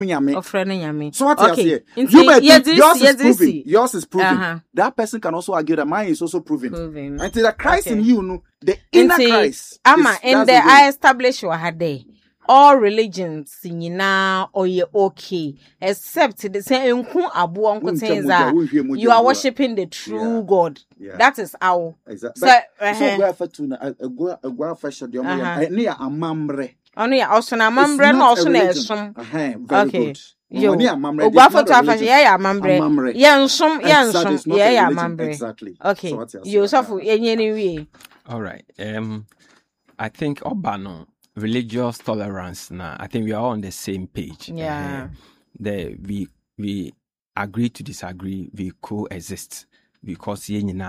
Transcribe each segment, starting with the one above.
So what I say? You may think yours is proven. That person can also argue that mine is also proven. Until the Christ in you, no, the inner Christ. In the I establish your day. All religions now or you okay, except the same you are worshiping the true God. That is our exactly. So go for to go for show the near amambre. Only also na amambre no also na some. Very good. Yo, go for to afashe yeah amambre. Yeah some yeah amambre. Exactly. Okay. You suffer any. All right. I think Obano religious tolerance now. I think we are all on the same page. Yeah. We agree to disagree, we coexist because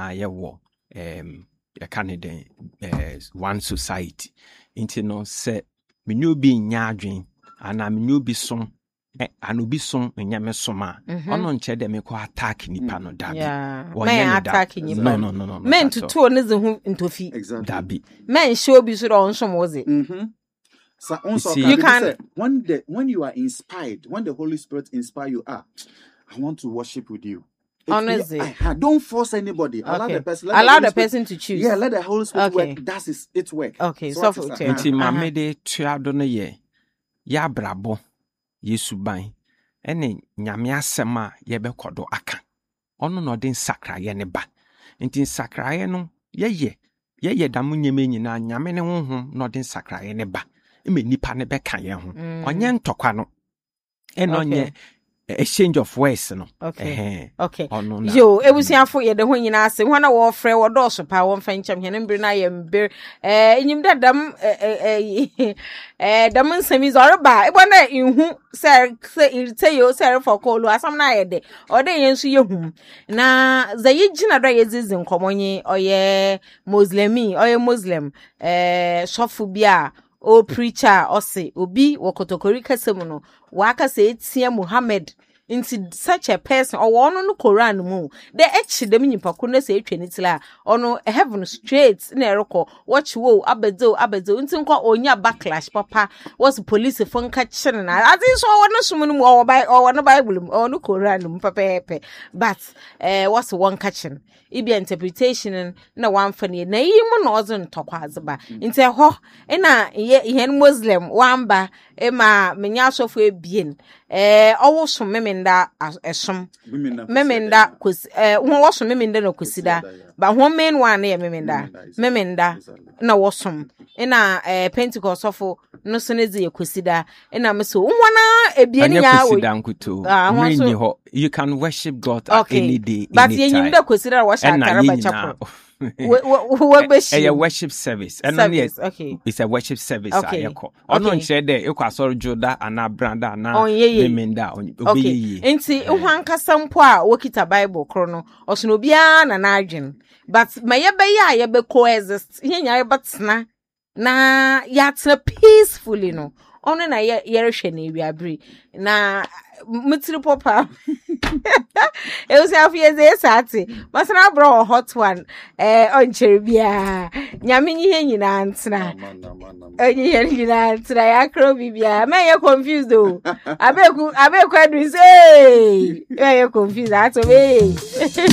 Canada one society. Intino say me new be nyadwen and I new be some and be some nyame soma. Ono nche de me ko attack nipa no dabi. Men attack nipa. No. Men to two ne ze hu ntofi. Exactly. Dabi. Men show bi so on some was it. So also you can when you are inspired, when the Holy Spirit inspire you, I want to worship with you. Honestly, don't force anybody. Allow the person to choose. Yeah, let the Holy Spirit work. That's its work. Okay, so for nti mamede tuado no ye ya brabo Yesu ban ene nyame asem a ye bekodo aka ono no den sakraye ne ba nti sakraye no ye damu nyeme nyina nyame ne honhom no den sakraye ne ba eme nipa ne beka ye ho onye ntokwa no ene onye exchange of words no. Okay. Yo, ebusiafo ye de ho nyina ase ho na wo frɛ wo dɔso pa wo mfa nkyam hene mbere na ye mber enyim da dam dam nsami zore ba ebo na inhu se irite yo se refo kolu asam na ye de ode ye nso ye hum na za ye gina do ye zizi nkomonye oye muslim sofu bia o preacher ose obi wokotokori kasem no waka se etia Muhammad into such a person or one on the Quran mu the echi dem nyipa ko na se etwa nitila ono heaven straight na ereko watch wo abedo nti nko onya backlash papa was police phone catch na ati so wono sum no o wono bible mu ono Quran mu papa but what's one catching ibi interpretation na one funny na yimu na ozo ntokwa azeba nti ho na ye Muslim wamba ema menya sofo ebien owo so memenda esom memenda kwesi ho wo so memenda na kwesida ba ho men one na memenda na wo som na Pentecost sofo no so ne ze kwesida na me so wona ebien nya wo you can worship God at any day but yenyim da kwesida wo sha karaba chapel a worship service. And okay. It's a worship service. Okay. On share there, you can sort Joda and Branda and Menda. Okay. Enti Wanka Sampoa, Wokita Bible chrono, or Snobian and Arjun. But my yebe coexist. Here, but na yatsa peacefully no. Only na yerisheni we agree. Na mutri papa. E was half years sati. Masana bro hot one. On cherubia. Nyami nyina antsna. Nyina antsna ya kro bibia. Me you confused though. Abeku adri say. You confused that way.